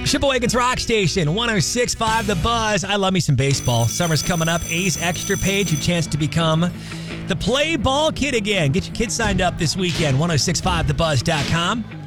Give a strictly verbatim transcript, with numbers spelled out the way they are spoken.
Sheboygan's Rock Station, one oh six point five The Buzz. I love me some baseball. Summer's coming up. A's Extra page, your chance to become the play ball kid again. Get your kids signed up this weekend, ten sixty-five the buzz dot com.